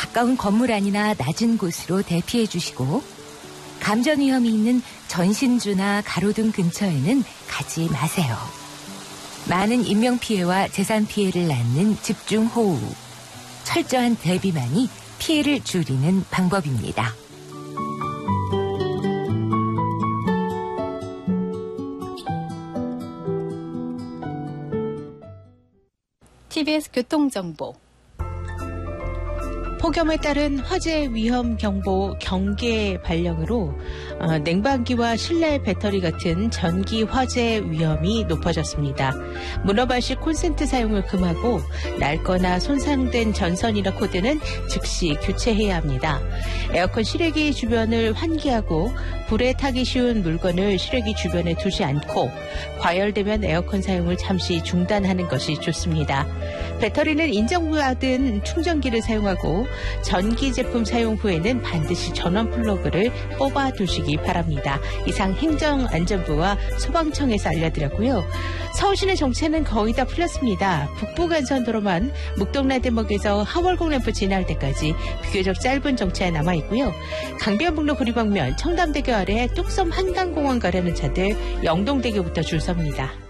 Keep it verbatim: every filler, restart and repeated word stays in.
가까운 건물 안이나 낮은 곳으로 대피해 주시고 감전 위험이 있는 전신주나 가로등 근처에는 가지 마세요. 많은 인명피해와 재산 피해를 낳는 집중호우, 철저한 대비만이 피해를 줄이는 방법입니다. 티비에스 교통정보. 폭염에 따른 화재 위험 경보 경계 발령으로 어, 냉방기와 실내 배터리 같은 전기 화재 위험이 높아졌습니다. 문어발식 콘센트 사용을 금하고 낡거나 손상된 전선이나 코드는 즉시 교체해야 합니다. 에어컨 실외기 주변을 환기하고 불에 타기 쉬운 물건을 실외기 주변에 두지 않고 과열되면 에어컨 사용을 잠시 중단하는 것이 좋습니다. 배터리는 인정받은 충전기를 사용하고 전기 제품 사용 후에는 반드시 전원 플러그를 뽑아 두시기 바랍니다. 이상 행정안전부와 소방청에서 알려드렸고요. 서울시내 정체는 거의 다 풀렸습니다. 북부간선도로만 묵동라드목에서 하월곡 램프 지날 때까지 비교적 짧은 정체 남아있고요. 강변북로 구리방면 청담대교 아래 뚝섬 한강공원 가려는 차들 영동대교부터 줄 섭니다.